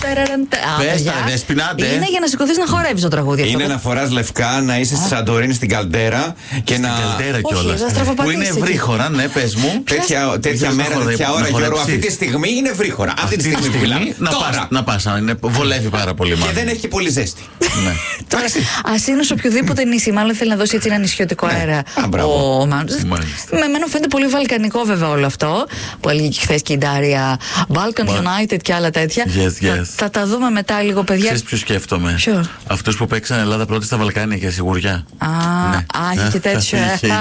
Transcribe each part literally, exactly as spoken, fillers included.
Πες τα, Δεσποινάτε. Είναι για να σηκωθείς να χορεύεις το τραγούδι αυτό. Είναι να φοράς λευκά, να είσαι στη Σαντορίνη στην Καλτέρα και να. Στην Καλτέρα κιόλας. Που είναι ευρύχωρα, ναι, πες μου. Τέτοια μέρα, τέτοια ώρα, Γιώργο, αυτή τη στιγμή είναι ευρύχωρα. Αυτή τη στιγμή που μιλάμε. Να πας, βολεύει πάρα πολύ μάλλον. Και δεν έχει και πολύ ζέστη. Ας είναι σε οποιοδήποτε νησί, μάλλον θέλει να δώσει έτσι ένα νησιωτικό αέρα. Ο Μάνος. Με εμένα φαίνεται πολύ βαλκανικό βέβαια όλο αυτό που έλεγε και χθες και η Ντάρια. Balkan United και άλλα τέτοια. Yes, yes. Θα, θα τα δούμε μετά λίγο, παιδιά. Ξέρεις ποιο σκέφτομαι? Ποιο? Αυτούς που παίξαν Ελλάδα πρώτη στα Βαλκάνια και σιγουριά. Α, ναι. Α, είχε και τέτοιο.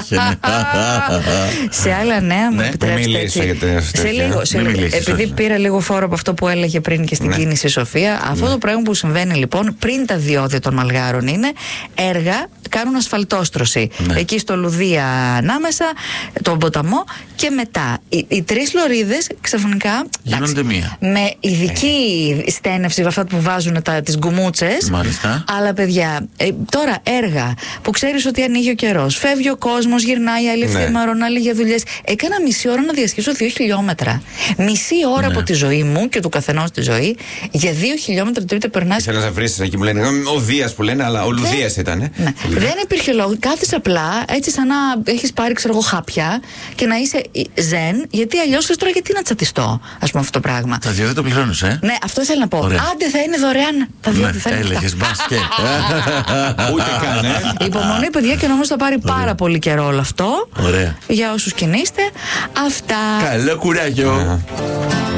Σε άλλα νέα μου επιτρέψτε έτσι. Σε λίγο, σε λίγο. Επειδή πήρα λίγο φόρο από αυτό που έλεγε πριν και στην ναι. κίνηση Σοφία, αυτό ναι. το πράγμα που συμβαίνει λοιπόν πριν τα διόδια των Μαλγάρων είναι έργα, κάνουν ασφαλτόστρωση. Ναι. Εκεί στο Λουδία ανάμεσα, τον ποταμό και μετά. Οι, οι τρεις λωρίδες ξαφνικά γίνονται μία. Με ειδική ε. στένευση, αυτά που βάζουν τα, τις γκουμούτσες. Μάλιστα. Αλλά παιδιά, ε, τώρα έργα που ξέρεις ότι ανοίγει ο καιρός, φεύγει ο κόσμος, γυρνάει, άλλοι ευθύμαρων, άλλοι για δουλειές. Έκανα μισή ώρα να διασχίσω δύο χιλιόμετρα. Μισή ώρα ναι. από τη ζωή μου και του καθενός τη ζωή για δύο χιλιόμετρα τρίτε περνάς. Ήθελα να βρεις εκεί που λένε ο Δίας που λένε, αλλά ο Λουδίας ήταν. Ναι. Δεν υπήρχε λόγο. Κάθεσαι απλά έτσι σαν να έχεις πάρει ξέρω εγώ χάπια και να είσαι ζεν, γιατί αλλιώς λες τώρα γιατί να τσατιστώ, ας πούμε αυτό το πράγμα. Τα διόδια το πληρώνεις, ε? Ναι, αυτό ήθελα να πω. Ωραία. Άντε θα είναι δωρεάν. Τα διόδια ναι, θα είναι. Έλεγες μπάσκετ. Ούτε καν, ε. Υπομονή, παιδιά, και νομίζω θα πάρει Ωραία. πάρα πολύ καιρό όλο αυτό. Ωραία. Για όσους κινείστε. Αυτά. Καλό κουράγιο.